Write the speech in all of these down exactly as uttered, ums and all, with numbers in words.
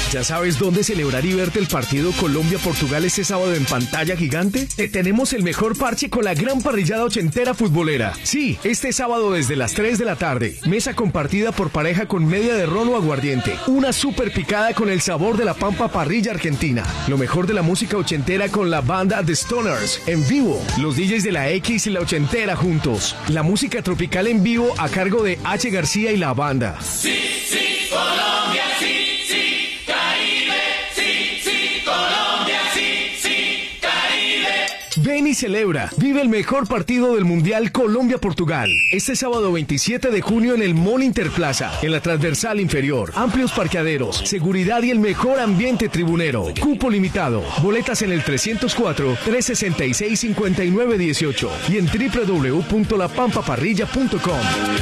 ¿Ya sabes dónde celebrar y verte el partido Colombia-Portugal este sábado en pantalla gigante? Te tenemos el mejor parche con la gran parrillada ochentera futbolera. Sí, este sábado desde las tres de la tarde. Mesa compartida por pareja con media de ron o aguardiente. Una super picada con el sabor de la pampa parrilla argentina. Lo mejor de la música ochentera con la banda The Stoners en vivo. Los D Js de la X y la ochentera juntos. La música tropical en vivo a cargo de H. García y la banda. Sí, sí, Colombia, sí, sí, Caribe, sí, sí, Colombia, sí, sí, Caribe. Ven y celebra. Vive el mejor partido del Mundial Colombia-Portugal. Este sábado veintisiete de junio en el Mall Interplaza, en la transversal inferior. Amplios parqueaderos, seguridad y el mejor ambiente tribunero. Cupo limitado. Boletas en el trescientos cuatro, trescientos sesenta y seis, cincuenta y nueve dieciocho y en doble u doble u doble u punto la pampa parrilla punto com.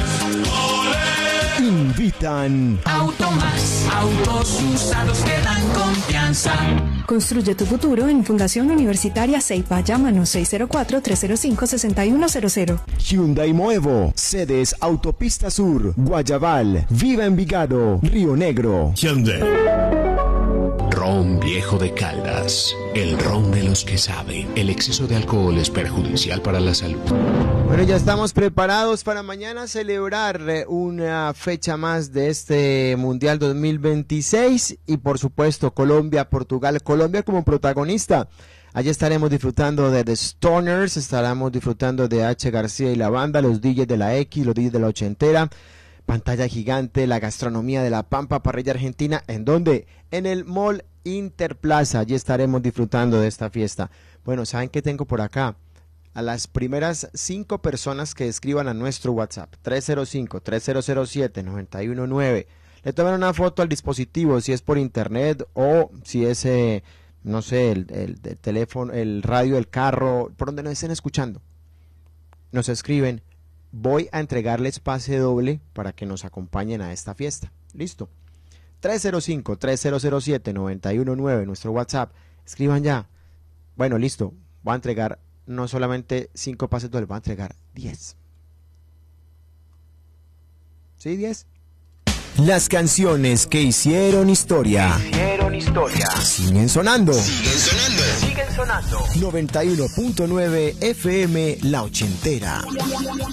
Invitan Automax, autos usados que dan confianza. Construye tu futuro en Fundación Universitaria Ceipa. Llámanos seis cero cuatro, tres cero cinco, seis uno cero cero. Hyundai Moevo, sedes Autopista Sur, Guayabal, Viva Envigado, Río Negro. Hyundai. Ron Viejo de Caldas, el ron de los que saben. El exceso de alcohol es perjudicial para la salud. Bueno, ya estamos preparados para mañana celebrar una fecha más de este Mundial dos mil veintiséis y por supuesto Colombia, Portugal, Colombia como protagonista. Allí estaremos disfrutando de The Stoners, estaremos disfrutando de H. García y la banda, los D Js de la X, los D Js de la ochentera, pantalla gigante, la gastronomía de la Pampa Parrilla Argentina, ¿en dónde? En el Mall Interplaza, allí estaremos disfrutando de esta fiesta. Bueno, ¿saben qué tengo por acá? A las primeras cinco personas que escriban a nuestro WhatsApp, tres cero cinco, tres cero cero siete, nueve uno nueve, le toman una foto al dispositivo, si es por internet o si es, eh, no sé, el, el, el teléfono, el radio, el carro, por donde nos estén escuchando. Nos escriben, voy a entregarles pase doble para que nos acompañen a esta fiesta. Listo. tres cero cinco, tres cero cero siete, nueve uno nueve, nuestro WhatsApp. Escriban ya. Bueno, listo. Voy a entregar no solamente cinco pases dobles, voy a entregar diez. ¿Sí, diez? Las canciones que hicieron historia. Hicieron historia. Siguen sonando. Siguen sonando. Siguen sonando. noventa y uno punto nueve F M La Ochentera.